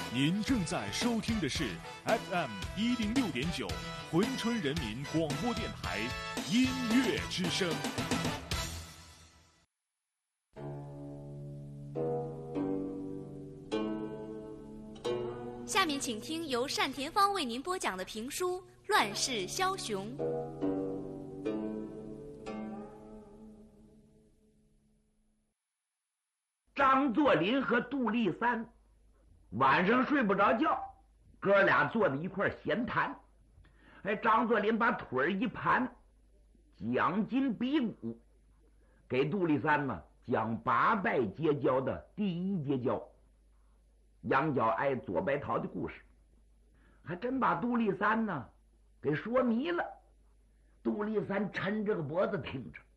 您正在收听的是 FM106.9珲春人民广播电台音乐之声。 下面请听由单田芳为您播讲的评书《乱世枭雄》。 张作霖和杜立三晚上睡不着觉，哥俩坐在一块闲谈。张作霖把腿一盘，讲筋比骨，给杜立三呢讲八拜结交的第一结交杨角哀、左白桃的故事，还真把杜立三呢给说迷了。杜立三抻着个脖子听着，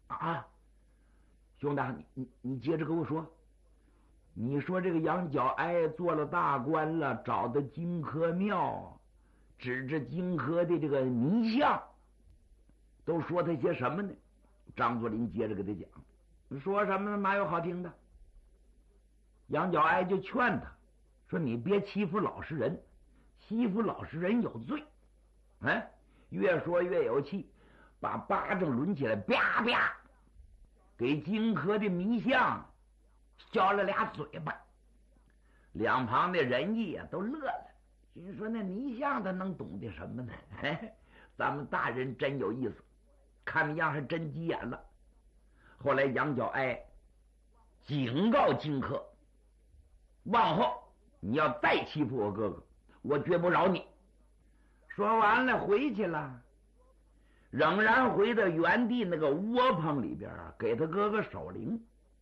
兄弟，你接着跟我说。你说这个杨角哀做了大官了，找的荆轲庙，指着荆轲的这个泥像，都说他些什么呢？张作霖接着给他讲，说什么呢？哪有好听的？杨角哀就劝他说：“你别欺负老实人，欺负老实人有罪。”越说越有气，把巴掌抡起来，啪啪，给荆轲的迷像削了俩嘴巴。两旁的人役都乐了，心说那泥像他能懂得什么呢？咱们大人真有意思，看那样还真急眼了。后来杨角哀警告荆轲，往后你要再欺负我哥哥，我绝不饶你。说完了回去了，仍然回到原地那个窝棚里边，给他哥哥守灵。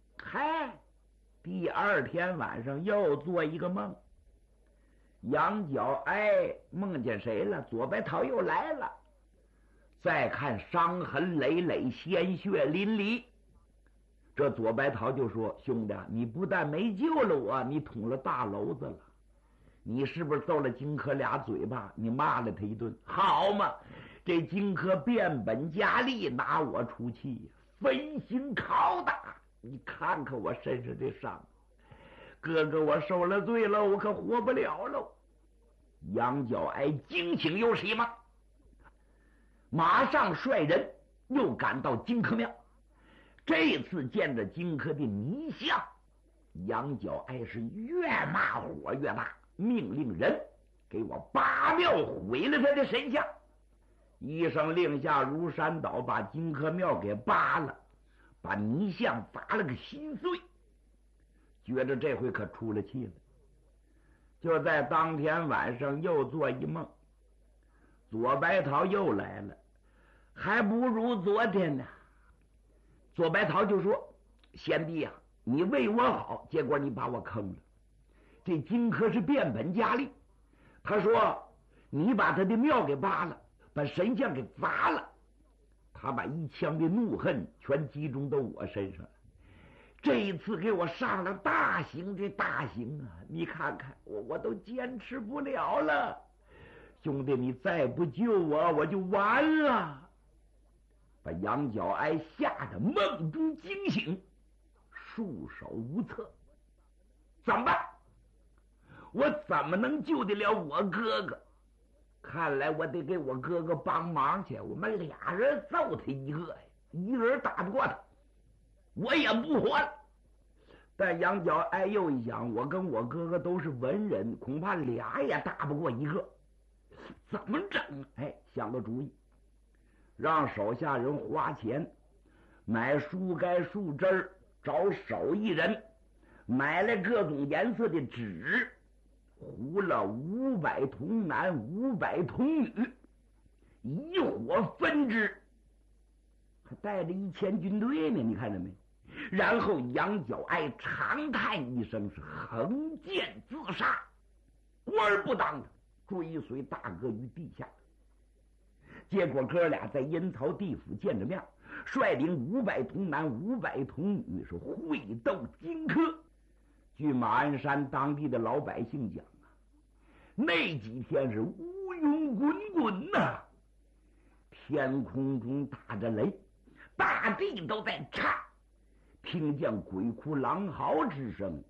第二天晚上又做一个梦，杨角哀梦见谁了？左白桃又来了。再看伤痕累累，鲜血淋漓，这左白桃就说：“兄弟，你不但没救了我，你捅了大娄子了。你是不是揍了荆轲俩嘴巴？你骂了他一顿，好嘛？这荆轲变本加厉，拿我出气，分心拷打。你看看我身上的伤，哥哥我受了罪了，我可活不了喽。”杨角哀惊醒又是一梦，马上率人又赶到荆轲庙。这次见着荆轲的泥像，杨角哀是越骂火越大，命令人给我扒庙毁了他的神像。一声令下如山倒，把荆轲庙给扒了，把泥像砸了个稀碎，觉着这回可出了气了。就在当天晚上又做一梦，左白桃又来了，还不如昨天呢。左白桃就说：“贤弟你为我好，结果你把我坑了。这荆轲是变本加厉，他说你把他的庙给扒了，把神像给砸了，他把一腔的怒恨全集中到我身上了。这一次给我上了大刑的大刑啊！你看看我都坚持不了了，兄弟你再不救我，我就完了。”把杨角哀吓得梦中惊醒，束手无策。怎么办？我怎么能救得了我哥哥？看来我得给我哥哥帮忙去，我们俩人揍他一个呀，一个人打不过他，我也不活了。但杨角哀又一想，我跟我哥哥都是文人，恐怕俩也打不过一个，怎么整？想个主意，让手下人花钱买树干树枝儿，找手艺人买来各种颜色的纸，糊了500童男500童女，以火分之，还带着1000军队呢，你看着没？然后杨角哀长叹一声，是横剑自杀，官儿不当的追随大哥于地下。结果哥俩在阴曹地府见着面，率领500童男500童女是会斗荆轲。据马鞍山当地的老百姓讲那几天是乌云滚滚呐，天空中打着雷，大地都在颤，听见鬼哭狼嚎之声，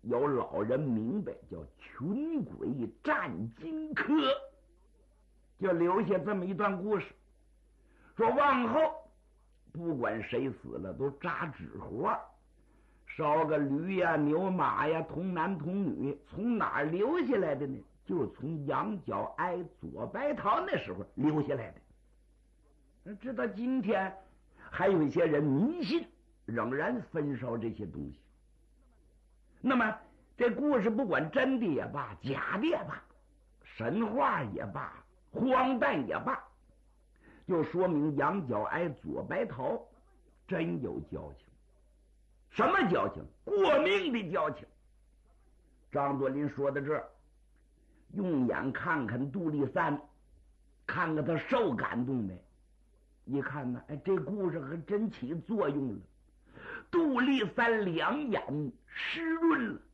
有老人明白，叫群鬼战荆轲，就留下这么一段故事，说往后不管谁死了都扎纸活，烧个驴呀、牛马呀，童男童女，从哪儿留下来的呢？就是从羊角挨左白桃那时候留下来的。直到今天还有一些人迷信，仍然焚烧这些东西。那么这故事不管真的也罢，假的也罢，神话也罢，荒诞也罢，就说明羊角挨左白桃真有交情。什么交情？过命的交情。张作霖说到这儿，用眼看看杜立三，看看他受感动没？一看呢，哎，这故事还真起作用了。杜立三两眼湿润了，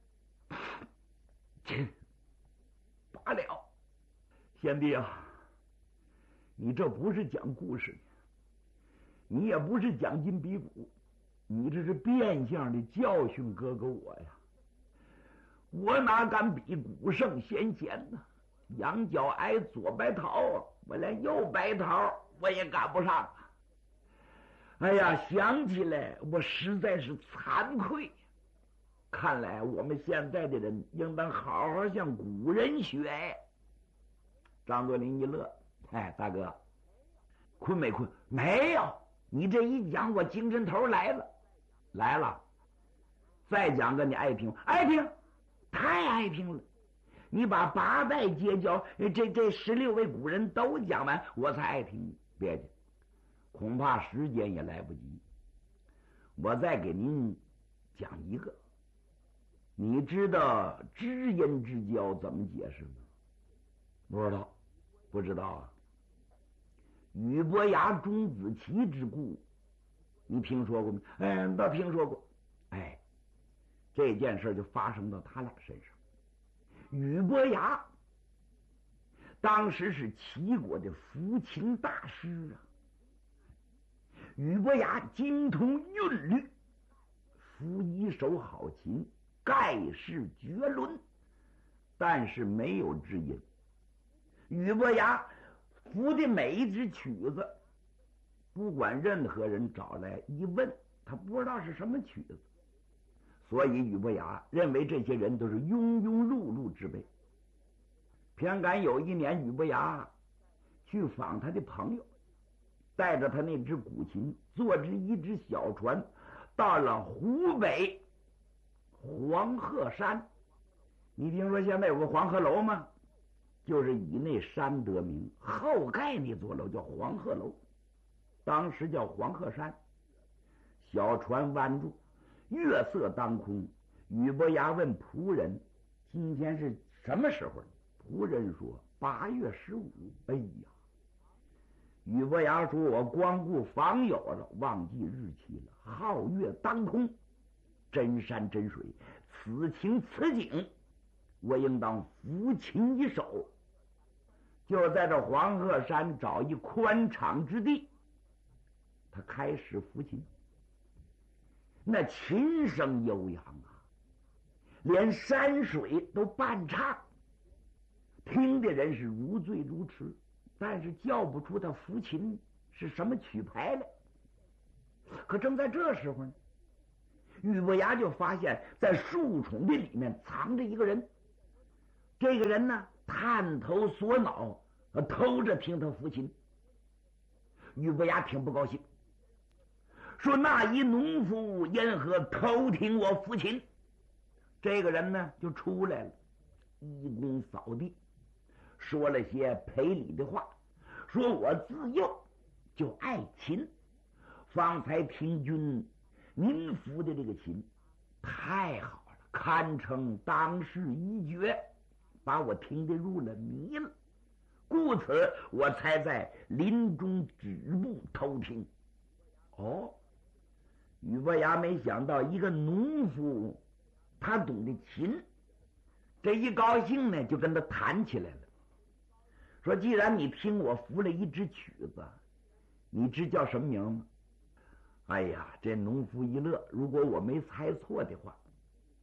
罢了，贤弟啊，你这不是讲故事，你也不是讲金比古，你这是变相的教训哥哥我呀！我哪敢比古圣先贤呢？羊角挨左白桃，我连右白桃我也赶不上。哎呀，想起来我实在是惭愧。看来我们现在的人应当好好向古人学。张作霖一乐，哎，大哥，困没困？没有。你这一讲，我精神头来了，来了。再讲个你爱听，爱听，太爱听了。你把八代结交这16位古人都讲完，我才爱听你。别介，恐怕时间也来不及。我再给您讲一个。你知道知音之交怎么解释吗？不知道，不知道啊。俞伯牙钟子期之故，你听说过吗？哎，倒听说过。哎，这件事就发生到他俩身上。俞伯牙当时是齐国的抚琴大师啊。俞伯牙精通韵律，抚一手好琴，盖世绝伦，但是没有知音。俞伯牙抚的每一支曲子，不管任何人找来一问，他不知道是什么曲子。所以俞伯牙认为这些人都是庸庸碌碌之辈。偏赶有一年，俞伯牙去访他的朋友，带着他那只古琴，坐着一只小船，到了湖北黄鹤山。你听说现在有个黄鹤楼吗？就是以那山得名，后盖那座楼叫黄鹤楼，当时叫黄鹤山。小船弯住，月色当空。俞伯牙问仆人：“今天是什么时候？”仆人说：“8月15。”哎呀！俞伯牙说：“我光顾访友了，忘记日期了。皓月当空，真山真水，此情此景，我应当抚琴一首。”就在这黄鹤山找一宽敞之地，他开始抚琴。那琴声悠扬啊，连山水都伴唱，听的人是如醉如痴，但是叫不出他抚琴是什么曲牌来。可正在这时候呢，俞伯牙就发现在树丛的里面藏着一个人。这个人呢，探头锁脑，偷着听他抚琴。俞伯牙挺不高兴，说：“那一农夫因何偷听我抚琴？”这个人呢就出来了，一躬扫地，说了些赔礼的话，说：“我自幼就爱琴，方才听君您抚的这个琴太好了，堪称当世一绝，把我听得入了迷了，故此我才在林中止步偷听。”哦，俞伯牙没想到一个农夫他懂得琴，这一高兴呢就跟他谈起来了，说：“既然你听我抚了一支曲子，你知叫什么名吗？”哎呀，这农夫一乐，如果我没猜错的话，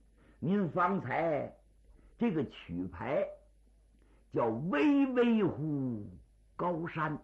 您方才这个曲牌叫巍巍乎高山。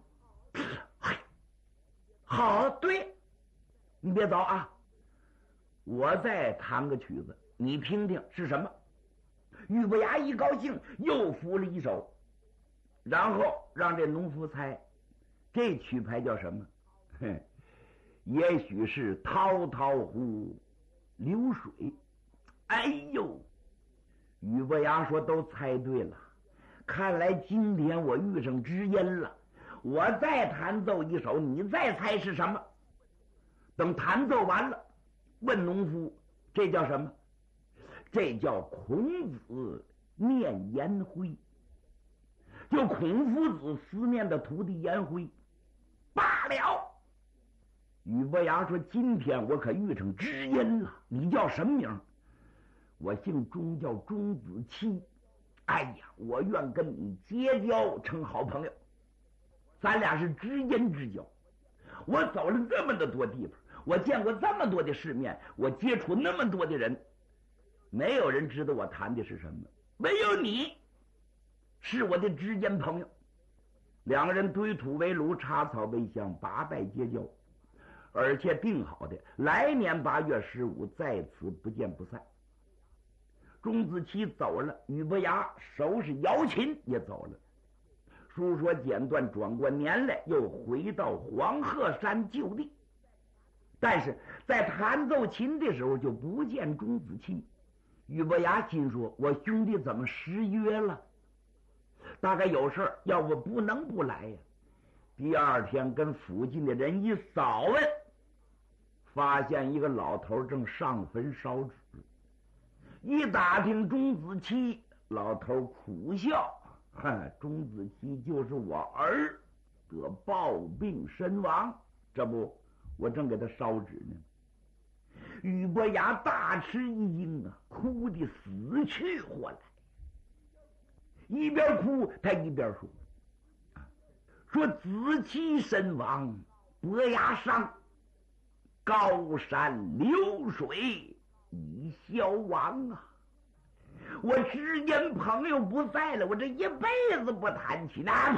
好，对，你别走啊，我再弹个曲子，你听听是什么。俞伯牙一高兴，又抚了一首，然后让这农夫猜这曲牌叫什么。也许是滔滔乎流水。哎呦，俞伯牙说都猜对了，看来今天我遇上知音了。我再弹奏一首，你再猜是什么。等弹奏完了，问农夫这叫什么？这叫孔子念颜回，就孔夫子思念的徒弟颜回。罢了，俞伯牙说今天我可遇上知音了。你叫什么名？我姓钟，叫钟子期。哎呀，我愿跟你结交成好朋友，咱俩是知音之交。我走了这么的多地方，我见过这么多的世面，我接触那么多的人，没有人知道我谈的是什么，唯有你是我的知音朋友。两个人堆土为炉，插草为香，八拜结交，而且定好的来年8月15在此不见不散。钟子期走了，俞伯牙收拾瑶琴也走了。书说简短，转过年来又回到黄鹤山就地，但是在弹奏琴的时候就不见钟子期。俞伯牙心说，我兄弟怎么失约了？大概有事儿，要不不能不来呀。第二天跟附近的人一扫问，发现一个老头正上坟烧纸。一打听钟子期，老头苦笑，钟子期就是我儿，得暴病身亡，这不我正给他烧纸呢。俞伯牙大吃一惊啊，哭得死去活来。一边哭他一边说子期身亡，伯牙伤，高山流水已消亡啊！我知音朋友不在了，我这一辈子不弹琴，啪！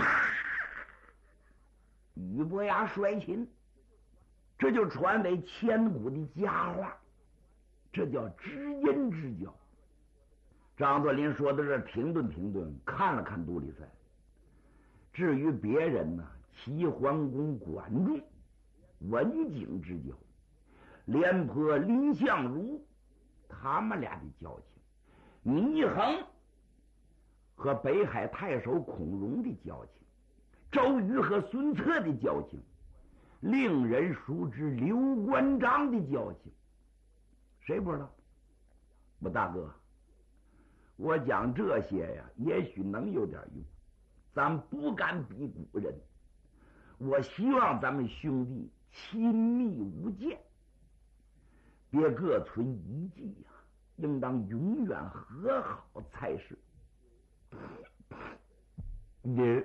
俞伯牙摔琴，这就传为千古的佳话，这叫知音之交。张作霖说到这儿，停顿，看了看杜丽赛。至于别人呢，齐桓公、管仲，文景之交；廉颇、蔺相如，他们俩的交情；祢衡和北海太守孔融的交情；周瑜和孙策的交情；令人熟知刘关张的交情。谁不知道？我大哥，我讲这些呀，也许能有点用，咱不敢比古人。我希望咱们兄弟亲密无间，别各存一计呀，应当永远和好才是。你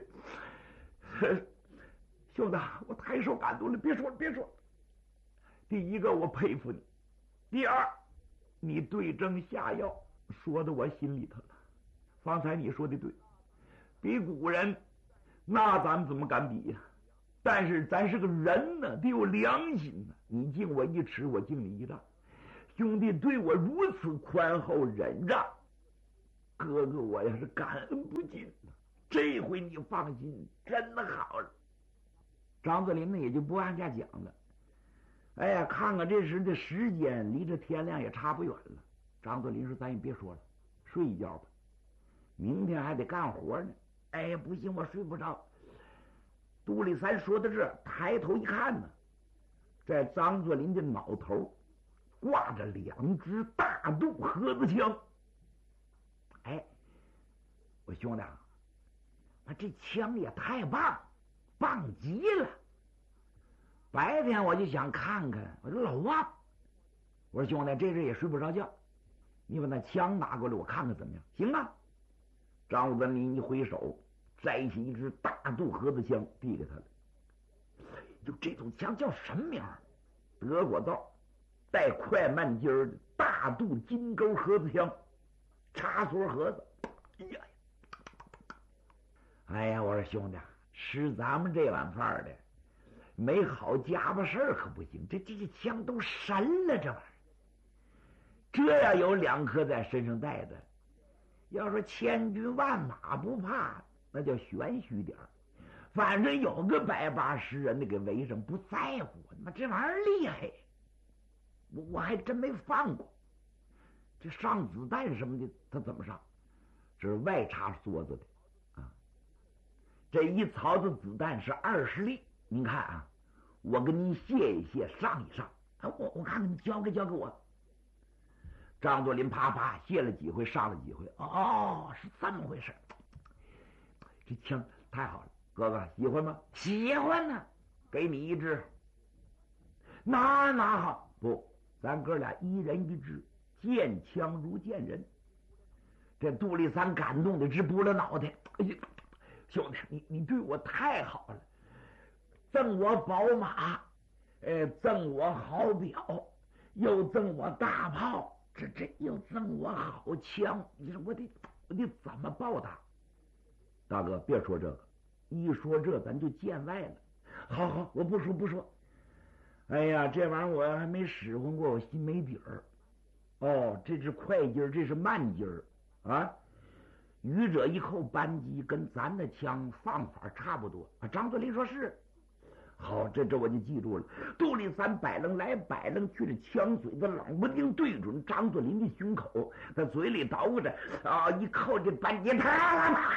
兄弟，我太受感动了，别说了。第一个，我佩服你；第二，你对症下药，说的我心里头了。方才你说的对，比古人，那咱们怎么敢比呀？但是咱是个人呢，得有良心呢。你敬我一尺，我敬你一丈。兄弟对我如此宽厚忍让，哥哥我也是感恩不尽。这回你放心，真的好了。张作霖呢也就不按下讲了。哎呀，看看这时的时间，离这天亮也差不远了。张作霖说：“咱也别说了，睡一觉吧，明天还得干活呢。”哎呀，不行，我睡不着。杜丽三说到这，抬头一看呢，在张作霖的脑头挂着2支大肚盒子枪。哎，我兄弟啊，这枪也太棒极了。白天我就想看看，我说老王，我说兄弟，这阵也睡不着觉，你把那枪拿过来，我看看怎么样？行啊。张作霖一挥手，摘起一支大肚盒子枪递给他了。就这种枪叫什么名儿？德国造，带快慢筋儿的大肚金钩盒子枪， 插锁盒子。哎呀，我说兄弟，吃咱们这碗饭的，没好家伙事儿可不行，这枪都神了，这玩意儿。这要有2颗在身上带的，要说千军万马不怕，那叫玄虚点儿。反正有个180人的给围上，不在乎。他妈这玩意儿厉害，我还真没放过。这上子弹什么的，他怎么上？这是外插梭子的啊。这一槽子子弹是20粒。您看啊，我跟您卸一卸，上一上啊，我看看，你交给我。张作霖啪啪卸了几回，上了几回。哦，是这么回事。这枪太好了，哥哥喜欢吗？喜欢呢，给你一支。哪好？不，咱哥俩一人一支，见枪如见人。这杜立三感动的直拨了脑袋。哎呀，兄弟，你对我太好了，赠我宝马，赠我好表，又赠我大炮。这又赠我好枪，你说我得怎么报答？大哥，别说这个，一说这咱就见外了。好，我不说。哎呀，这玩意儿我还没使唤过，我心没底儿。哦，这是快劲儿，这是慢劲儿啊！愚者一扣扳机，跟咱的枪放法差不多啊。张作霖说是。好，这我就记住了。杜立三摆楞来摆楞去，这枪嘴子冷不丁对准张作霖的胸口，他嘴里叨着啊，一扣这扳机，啪！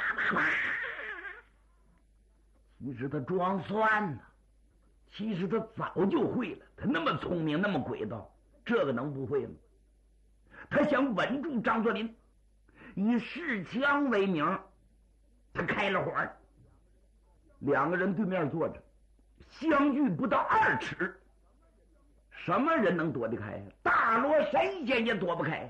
其实他装蒜呢，其实他早就会了。他那么聪明，那么轨道，这个能不会吗？他想稳住张作霖，以试枪为名，他开了火。2个人对面坐着，相距不到2尺，什么人能躲得开呀？大罗神仙也躲不开呀！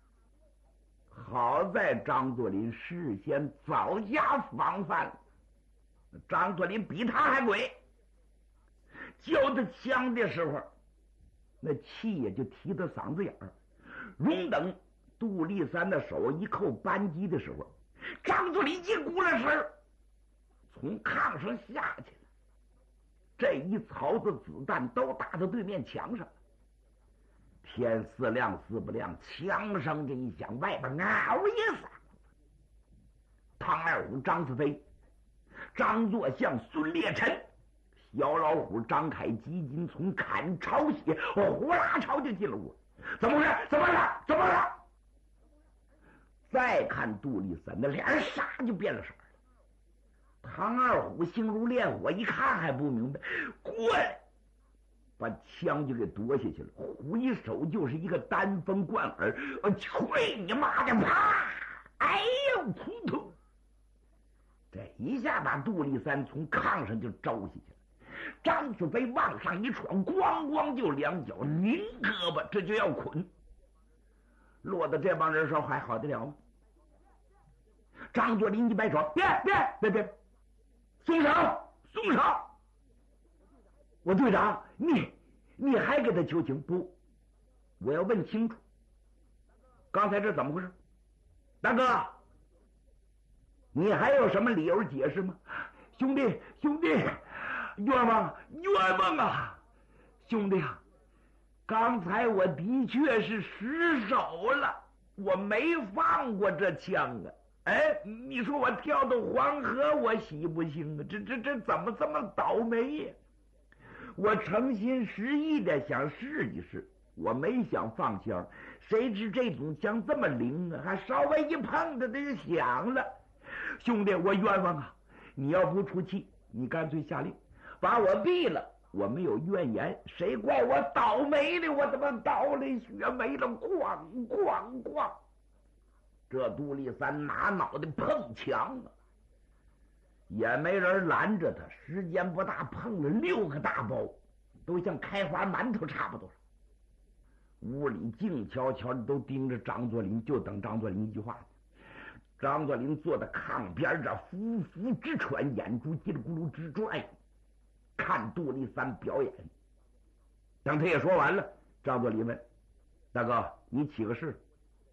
好在张作霖事先早加防范了。张作霖比他还鬼，交他枪的时候，那气也就提到嗓子眼儿。容等杜立三的手一扣扳机的时候，张作霖一鼓了神，从炕上下去了。这一槽子子弹都打到对面墙上，天似亮似不亮，枪声这一响，外边嗷一嗓子。唐二虎、张四飞、张作相、孙烈臣、小老虎张凯、吉金从砍朝血，呼啦朝就进了屋。怎么了？再看杜立三的脸唰就变了色了。唐二虎心如烈火，一看还不明白，过来把枪就给夺下去了，回手就是一个单锋贯耳，去你妈的！啪！哎呦，扑通！这一下把杜立三从炕上就招下去了。张子飞往上一闯，咣咣就2脚拧胳膊，这就要捆。落到这帮人手还好得了吗？张作霖一摆手，别！松手！我队长，你还给他求情？不，我要问清楚，刚才这怎么回事？大哥，你还有什么理由解释吗？兄弟，冤枉啊！兄弟啊，刚才我的确是失手了，我没放过这枪啊！哎，你说我跳到黄河，我喜不行啊？这怎么这么倒霉呀？我诚心实意的想试一试，我没想放枪，谁知这种枪这么灵啊，还稍微一碰它就响了。兄弟，我冤枉啊！你要不出气，你干脆下令把我毙了，我没有怨言，谁怪我倒霉的？我他妈倒了血没了，咣！这杜立三拿脑袋碰墙啊，也没人拦着他，时间不大，碰了6个大包，都像开花馒头差不多。屋里静悄悄的，都盯着张作霖，就等张作霖一句话。张作霖坐在炕边，这呼呼直喘，眼珠叽里咕噜直转，看杜立三表演。等他也说完了，张作霖问：“大哥，你起个誓，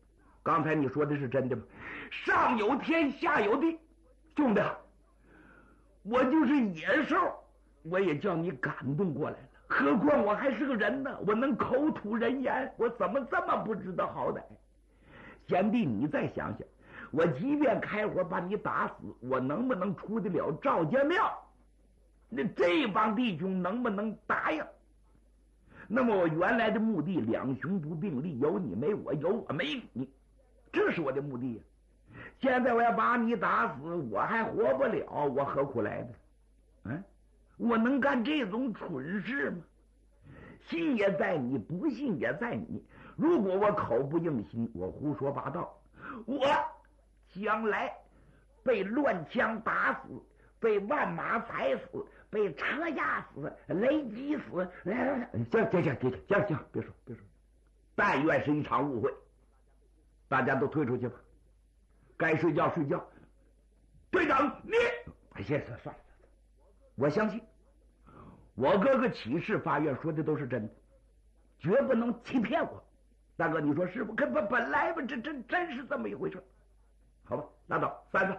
刚才你说的是真的吗？上有天，下有地，兄弟，我就是野兽，我也叫你感动过来了。何况我还是个人呢，我能口吐人言，我怎么这么不知道好歹？贤弟，你再想想，我即便开火把你打死，我能不能出得了赵家庙？那这帮弟兄能不能答应？那么我原来的目的，两雄不并立，有你没我，有我没你，这是我的目的呀。现在我要把你打死，我还活不了，我何苦来的？我能干这种蠢事吗？信也在你，不信也在你。如果我口不应心，我胡说八道，我将来被乱枪打死，被万马踩死，被车压死，雷击死。行，别说，但愿是一场误会。大家都退出去吧，该睡觉睡觉。队长，你算了，我相信我哥哥起誓发愿说的都是真的，绝不能欺骗我。大哥，你说是不？本来吧，这真是这么一回事。好吧，拉倒，散。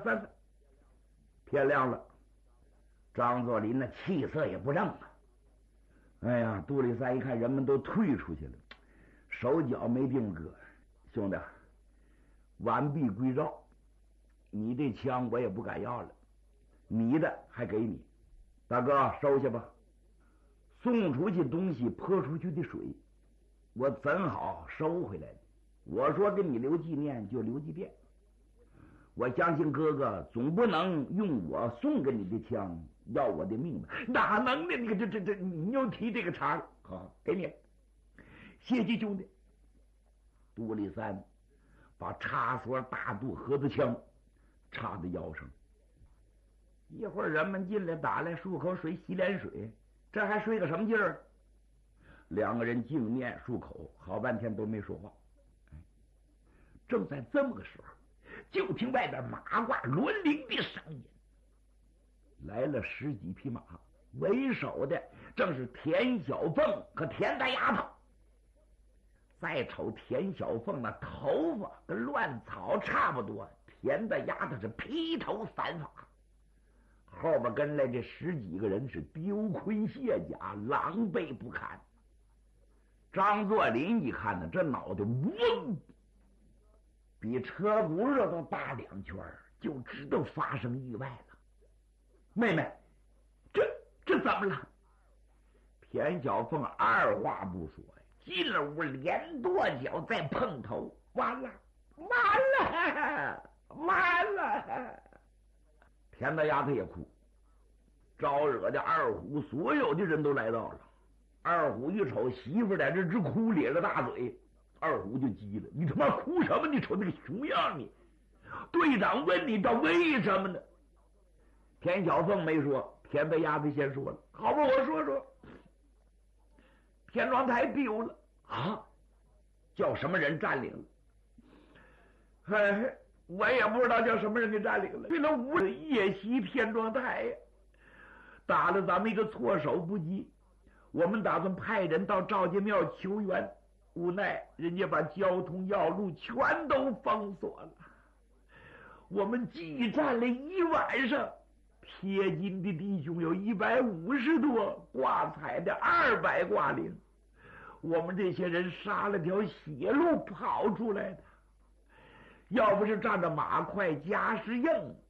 天亮了，张作霖那气色也不正啊。哎呀，杜立三一看人们都退出去了，手脚没病搁。兄弟，完璧归赵，你这枪我也不敢要了，你的还给你。大哥，收下吧。送出去东西泼出去的水，我怎好收回来的？我说给你留纪念就留纪念。我相信哥哥总不能用我送给你的枪要我的命吧？哪能呢？你这你又提这个茬了。好，给你，谢谢兄弟。杜立三把插索大肚盒子枪插在腰上，一会儿人们进来打来漱口水洗脸水，这还睡个什么劲儿？两个人镜面漱口，好半天都没说话。正在这么个时候，就听外边马褂轮铃的声音，来了10几匹马，为首的正是田小凤和田大丫头。再瞅田小凤那头发跟乱草差不多，田大丫头是披头散发，后边跟来这10几个人是丢盔卸甲，狼狈不堪。张作霖一看呢，这脑袋嗡，比车轱辘都大2圈，就知道发生意外了。妹妹，这怎么了？田小凤二话不说呀，进了屋，连跺脚再碰头，完了！田大丫头也哭，招惹的二虎所有的人都来到了。二虎一瞅媳妇在这直哭，咧着大嘴，二虎就急了：“你他妈哭什么？你瞅那个熊样你！队长问你到为什么呢？”田小凤没说，田大丫头先说了：“好吧，我说。天庄台丢了啊，叫什么人占领了？我也不知道叫什么人给占领了。为了无人夜袭天庄台呀，打了咱们一个措手不及。我们打算派人到赵家庙求援，无奈人家把交通要路全都封锁了。我们激战了1晚上，贴金的弟兄有150多，挂彩的200挂零。我们这些人杀了条血路跑出来的，要不是仗着马快家势硬，